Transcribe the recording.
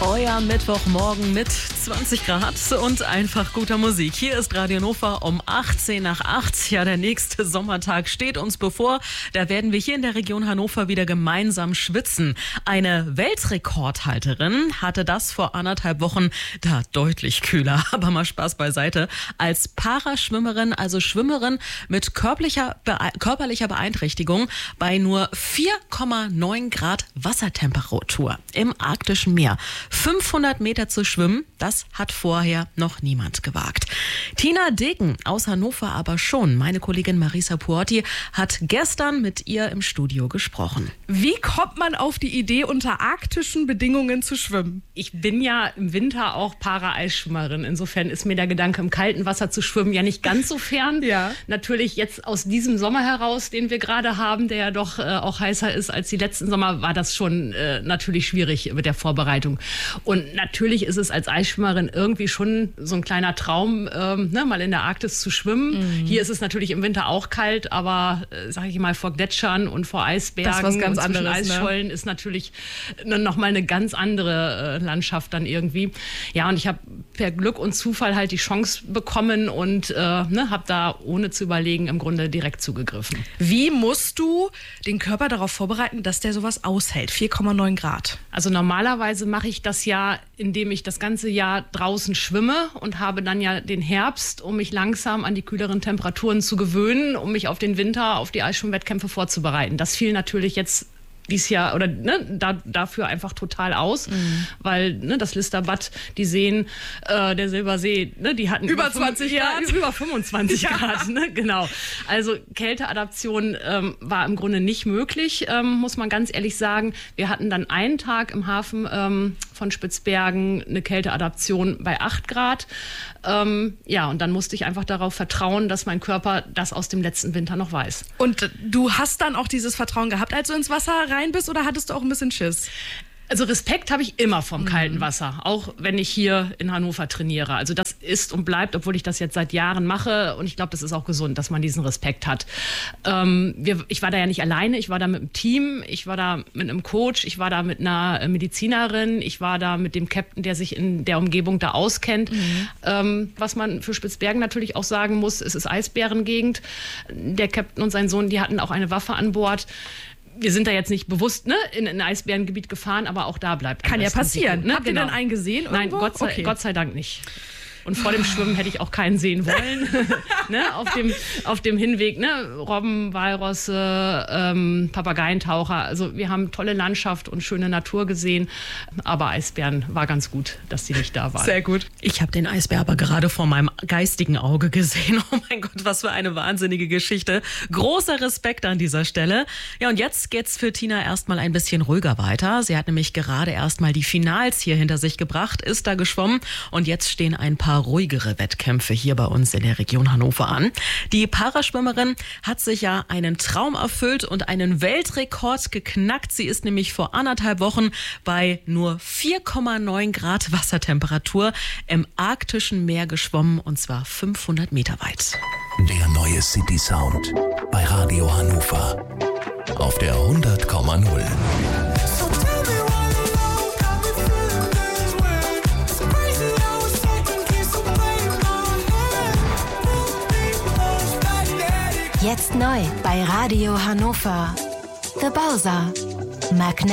Euer Mittwochmorgen mit 20 Grad und einfach guter Musik. Hier ist Radio Hannover um 18 nach 8. Ja, der nächste Sommertag steht uns bevor. Da werden wir hier in der Region Hannover wieder gemeinsam schwitzen. Eine Weltrekordhalterin hatte das vor 1,5 Wochen da deutlich kühler. Aber mal Spaß beiseite. Als Paraschwimmerin, also Schwimmerin mit körperlicher Beeinträchtigung bei nur 4,9 Grad Wassertemperatur im arktischen Meer. 500 Meter zu schwimmen, das hat vorher noch niemand gewagt. Tina Degen aus Hannover aber schon. Meine Kollegin Marisa Puorti hat gestern mit ihr im Studio gesprochen. Wie kommt man auf die Idee, unter arktischen Bedingungen zu schwimmen? Ich bin ja im Winter auch Para-Eisschwimmerin. Insofern ist mir der Gedanke, im kalten Wasser zu schwimmen, ja nicht ganz so fern. Ja. Natürlich jetzt aus diesem Sommer heraus, den wir gerade haben, der ja doch auch heißer ist als die letzten Sommer, war das schon natürlich schwierig mit der Vorbereitung. Und natürlich ist es als Eisschwimmerin irgendwie schon so ein kleiner Traum, mal in der Arktis zu schwimmen. Mhm. Hier ist es natürlich im Winter auch kalt, aber sage ich mal, vor Gletschern und vor Eisbergen das was ganz und zwischen anderes, Eisschollen ist natürlich nochmal eine ganz andere Landschaft dann irgendwie. Ja, und ich habe per Glück und Zufall halt die Chance bekommen und habe da ohne zu überlegen im Grunde direkt zugegriffen. Wie musst du den Körper darauf vorbereiten, dass der sowas aushält? 4,9 Grad. Also normalerweise mache ich das ja, indem ich das ganze Jahr draußen schwimme und habe dann ja den Herbst, um mich langsam an die kühleren Temperaturen zu gewöhnen, um mich auf den Winter, auf die Eisschwimmwettkämpfe vorzubereiten. Das fiel natürlich jetzt dies Jahr oder dafür einfach total aus, weil das Listerbad, die Seen, der Silbersee, die hatten über 20 Grad, über 25 Grad, genau. Also Kälteadaption war im Grunde nicht möglich, muss man ganz ehrlich sagen. Wir hatten dann einen Tag im Hafen von Spitzbergen eine Kälteadaption bei 8 Grad. Und dann musste ich einfach darauf vertrauen, dass mein Körper das aus dem letzten Winter noch weiß. Und du hast dann auch dieses Vertrauen gehabt, als du ins Wasser rein bist, oder hattest du auch ein bisschen Schiss? Also Respekt habe ich immer vom kalten Wasser, auch wenn ich hier in Hannover trainiere. Also das ist und bleibt, obwohl ich das jetzt seit Jahren mache. Und ich glaube, das ist auch gesund, dass man diesen Respekt hat. Ich war da ja nicht alleine, ich war da mit einem Team, ich war da mit einem Coach, ich war da mit einer Medizinerin, ich war da mit dem Captain, der sich in der Umgebung da auskennt. Was man für Spitzbergen natürlich auch sagen muss, es ist Eisbärengegend. Der Captain und sein Sohn, die hatten auch eine Waffe an Bord. Wir sind da jetzt nicht bewusst in ein Eisbärengebiet gefahren, aber auch da bleibt kann ja passieren. Habt ihr denn einen gesehen irgendwo? Nein, Gott sei Dank nicht. Und vor dem Schwimmen hätte ich auch keinen sehen wollen. Auf dem Hinweg, Robben, Walrosse, Papageientaucher. Also wir haben tolle Landschaft und schöne Natur gesehen. Aber Eisbären war ganz gut, dass die nicht da waren. Sehr gut. Ich habe den Eisbär aber gerade vor meinem geistigen Auge gesehen. Oh mein Gott, was für eine wahnsinnige Geschichte. Großer Respekt an dieser Stelle. Ja, und jetzt geht's für Tina erstmal ein bisschen ruhiger weiter. Sie hat nämlich gerade erstmal die Finals hier hinter sich gebracht, ist da geschwommen und jetzt stehen ein paar ruhigere Wettkämpfe hier bei uns in der Region Hannover an. Die Paraschwimmerin hat sich ja einen Traum erfüllt und einen Weltrekord geknackt. Sie ist nämlich vor 1,5 Wochen bei nur 4,9 Grad Wassertemperatur im arktischen Meer geschwommen, und zwar 500 Meter weit. Der neue City Sound bei Radio Hannover auf der 100,0. Jetzt neu bei Radio Hannover. The Bowser. Magnet.